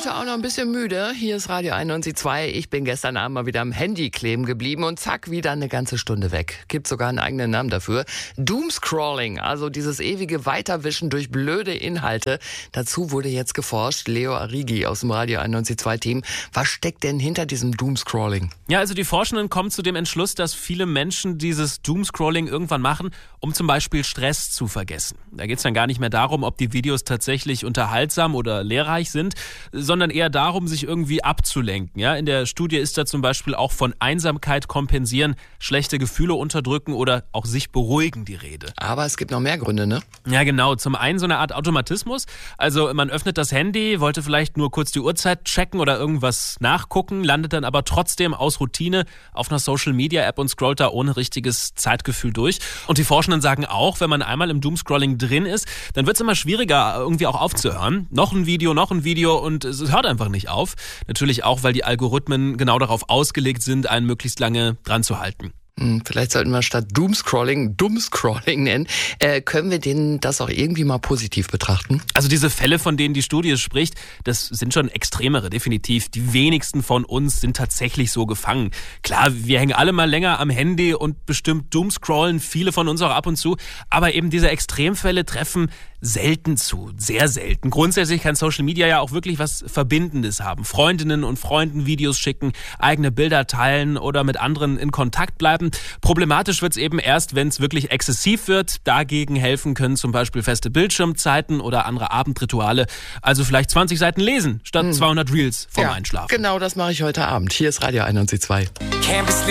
heute auch noch ein bisschen müde. Hier ist Radio 91.2. Ich bin gestern Abend mal wieder am Handy kleben geblieben und zack, wieder eine ganze Stunde weg. Gibt sogar einen eigenen Namen dafür. Doomscrolling, also dieses ewige Weiterwischen durch blöde Inhalte. Dazu wurde jetzt geforscht. Leo Arrighi aus dem Radio 91.2-Team. Was steckt denn hinter diesem Doomscrolling? Ja, also die Forschenden kommen zu dem Entschluss, dass viele Menschen dieses Doomscrolling irgendwann machen, um zum Beispiel Stress zu vergessen. Da geht es dann gar nicht mehr darum, ob die Videos tatsächlich unterhaltsam oder lehrreich sind, sondern eher darum, sich irgendwie abzulenken. Ja, in der Studie ist da zum Beispiel auch von Einsamkeit kompensieren, schlechte Gefühle unterdrücken oder auch sich beruhigen die Rede. Aber es gibt noch mehr Gründe, ne? Ja, genau. Zum einen so eine Art Automatismus. Also man öffnet das Handy, wollte vielleicht nur kurz die Uhrzeit checken oder irgendwas nachgucken, landet dann aber trotzdem aus Routine auf einer Social-Media-App und scrollt da ohne richtiges Zeitgefühl durch. Und die Forschenden sagen auch, wenn man einmal im Doomscrolling drin ist, dann wird es immer schwieriger, irgendwie auch aufzuhören. Noch ein Video und es hört einfach nicht auf. Natürlich auch, weil die Algorithmen genau darauf ausgelegt sind, einen möglichst lange dran zu halten. Vielleicht sollten wir statt Doomscrolling Doomscrolling nennen. Können wir denen das auch irgendwie mal positiv betrachten? Also diese Fälle, von denen die Studie spricht, das sind schon extremere, definitiv. Die wenigsten von uns sind tatsächlich so gefangen. Klar, wir hängen alle mal länger am Handy und bestimmt Doomscrollen viele von uns auch ab und zu. Aber eben diese Extremfälle treffen selten zu, sehr selten. Grundsätzlich kann Social Media ja auch wirklich was Verbindendes haben. Freundinnen und Freunden Videos schicken, eigene Bilder teilen oder mit anderen in Kontakt bleiben. Problematisch wird's eben erst, wenn es wirklich exzessiv wird. Dagegen helfen können zum Beispiel feste Bildschirmzeiten oder andere Abendrituale. Also vielleicht 20 Seiten lesen statt 200 Reels vorm Einschlafen. Genau, das mache ich heute Abend. Hier ist Radio 91.2.